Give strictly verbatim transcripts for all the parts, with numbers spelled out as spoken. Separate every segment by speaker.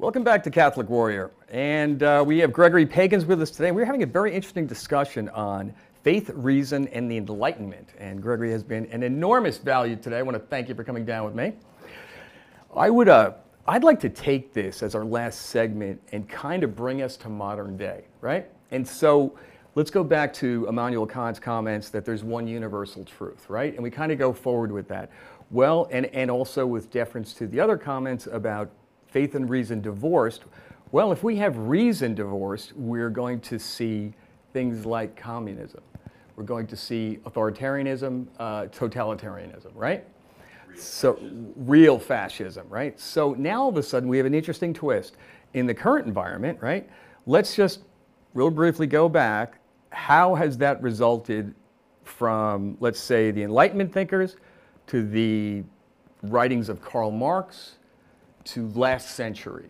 Speaker 1: Welcome back to Catholic Warrior. And uh, we have Gregory Pagans with us today. We're having a very interesting discussion on faith, reason, and the Enlightenment. And Gregory has been an enormous value today. I want to thank you for coming down with me. I would, uh, I'd like to take this as our last segment and kind of bring us to modern day, right? And so let's go back to Immanuel Kant's comments that there's one universal truth, right? And we kind of go forward with that. Well, and, and also with deference to the other comments about faith and reason divorced. Well, if we have reason divorced, we're going to see things like communism. We're going to see authoritarianism, uh, totalitarianism, right? Real so fascism. Real fascism, right? So now all of a sudden we have an interesting twist. In the current environment, right? Let's just real briefly go back. How has that resulted from, let's say, the Enlightenment thinkers to the writings of Karl Marx to last century?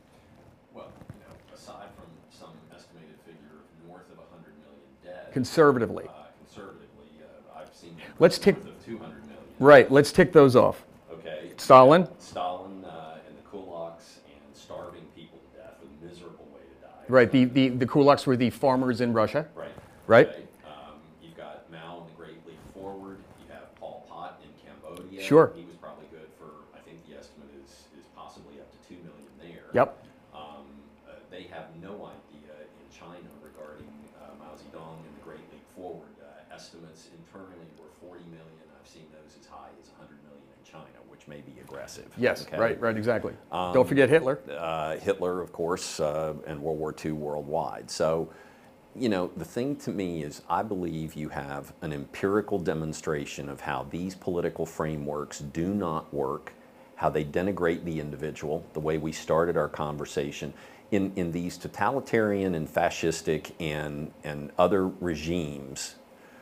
Speaker 2: Well, you know, aside from some estimated figure of north of one hundred million dead.
Speaker 1: Conservatively.
Speaker 2: Uh, conservatively, uh, I've seen
Speaker 1: let's tick,
Speaker 2: north of two hundred million.
Speaker 1: Right, let's tick those off.
Speaker 2: Okay.
Speaker 1: Stalin.
Speaker 2: Stalin uh, and the kulaks and starving people to death, a miserable way to die.
Speaker 1: Right, the, the, the kulaks were the farmers in Russia.
Speaker 2: Right.
Speaker 1: Right.
Speaker 2: Okay. Um, you've got Mao and the Great Leap Forward. You have Pol Pot in Cambodia.
Speaker 1: Sure.
Speaker 2: He was probably good for, I think the estimate is, is possibly up to two million there.
Speaker 1: Yep.
Speaker 2: Um, uh, they have no idea in China regarding uh, Mao Zedong and the Great Leap Forward. Uh, estimates internally were forty million. I've seen those as high as one hundred million in China, which may be aggressive.
Speaker 1: Yes,
Speaker 2: okay?
Speaker 1: right, right, exactly.
Speaker 2: Um,
Speaker 1: Don't forget Hitler.
Speaker 2: Uh, Hitler, of course, uh, and World War Two worldwide. So, you know, the thing to me is I believe you have an empirical demonstration of how these political frameworks do not work, how they denigrate the individual, the way we started our conversation. In, in these totalitarian and fascistic and, and other regimes,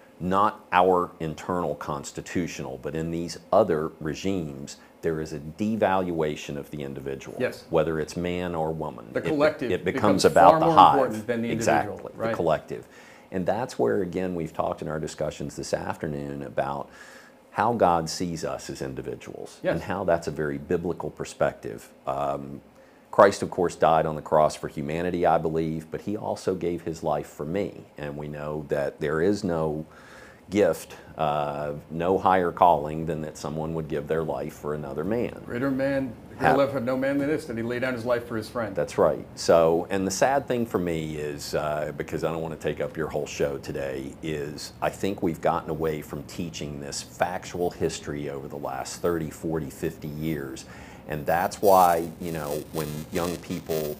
Speaker 2: not our internal constitutional, but in these other regimes, there is a devaluation of the individual,
Speaker 1: yes.
Speaker 2: whether it's man or woman.
Speaker 1: The collective
Speaker 2: It, it becomes,
Speaker 1: becomes
Speaker 2: about
Speaker 1: far
Speaker 2: the
Speaker 1: more
Speaker 2: hive.
Speaker 1: important than the individual,
Speaker 2: exactly,
Speaker 1: right.
Speaker 2: the collective. And that's where, again, we've talked in our discussions this afternoon about how God sees us as individuals,
Speaker 1: yes.
Speaker 2: and how that's a very biblical perspective. Um, Christ, of course, died on the cross for humanity, I believe, but he also gave his life for me. And we know that there is no gift, uh, no higher calling than that someone would give their life for another man.
Speaker 1: Greater man, greater love had no man than this, that he laid down his life for his friend.
Speaker 2: That's right. So, and the sad thing for me is, uh, because I don't want to take up your whole show today, is I think we've gotten away from teaching this factual history over the last thirty, forty, fifty years. And that's why, you know, when young people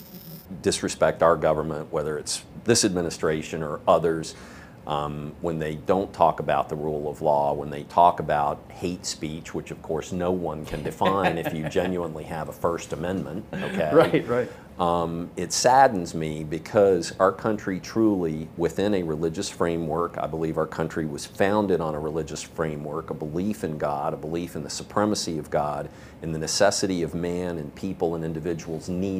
Speaker 2: disrespect our government, whether it's this administration or others, Um, when they don't talk about the rule of law, when they talk about hate speech, which of course no one can define if you genuinely have a First Amendment, okay?
Speaker 1: Right, right.
Speaker 2: Um, it saddens me because our country truly, within a religious framework, I believe our country was founded on a religious framework, a belief in God, a belief in the supremacy of God, and the necessity of man and people and individuals need